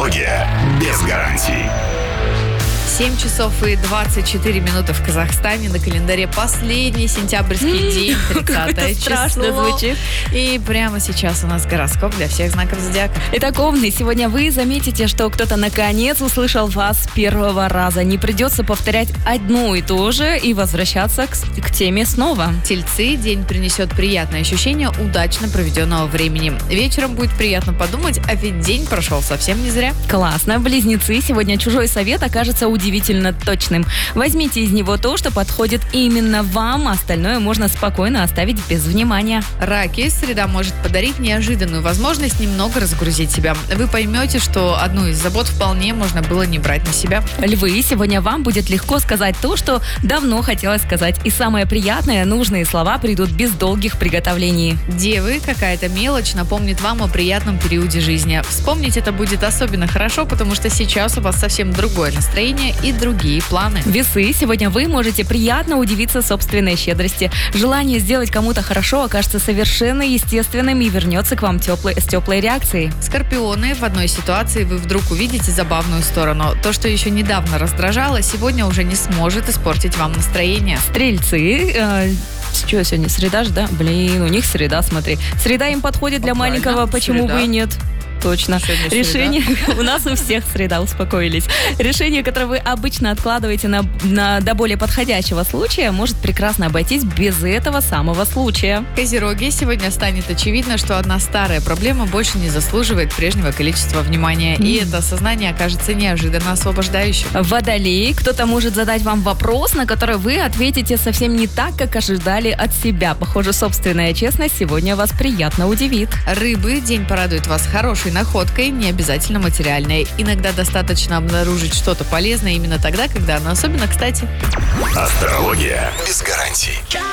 Астрология без гарантий. 7 часов и 24 минуты в Казахстане. На календаре последний сентябрьский день, 30 страшно число. звучит. И прямо сейчас у нас гороскоп для всех знаков зодиака. Итак, Овны, сегодня вы заметите, что кто-то наконец услышал вас с первого раза. Не придется повторять одно и то же и возвращаться к теме снова. Тельцы, день принесет приятное ощущение удачно проведенного времени. Вечером будет приятно подумать, а ведь день прошел совсем не зря. Классно. Близнецы, сегодня чужой совет окажется удивительно точным. Возьмите из него то, что подходит именно вам, остальное можно спокойно оставить без внимания. Раки, среда может подарить неожиданную возможность немного разгрузить себя. Вы поймете, что одну из забот вполне можно было не брать на себя. Львы, сегодня вам будет легко сказать то, что давно хотелось сказать. И самое приятное, нужные слова придут без долгих приготовлений. Девы, какая-то мелочь напомнит вам о приятном периоде жизни. Вспомнить это будет особенно хорошо, потому что сейчас у вас совсем другое настроение и другие планы. Весы, сегодня вы можете приятно удивиться собственной щедрости. Желание сделать кому-то хорошо окажется совершенно естественным и вернется к вам с теплой реакцией. Скорпионы, в одной ситуации вы вдруг увидите забавную сторону. То, что еще недавно раздражало, сегодня уже не сможет испортить вам настроение. Стрельцы, что сегодня, среда же, да? Блин, у них среда, смотри. Среда им подходит для Правильно, маленького, почему среда. бы и нет? Точно. Сегодня Решение у нас у всех среда, успокоились. Решение, которое вы обычно откладываете до более подходящего случая, может прекрасно обойтись без этого самого случая. Козероги, сегодня станет очевидно, что одна старая проблема больше не заслуживает прежнего количества внимания. И это осознание окажется неожиданно освобождающим. Водолей, кто-то может задать вам вопрос, на который вы ответите совсем не так, как ожидали от себя. Похоже, собственная честность сегодня вас приятно удивит. Рыбы, день порадует вас хорошей находкой, не обязательно материальной. Иногда достаточно обнаружить что-то полезное именно тогда, когда оно особенно кстати. Астрология без гарантий.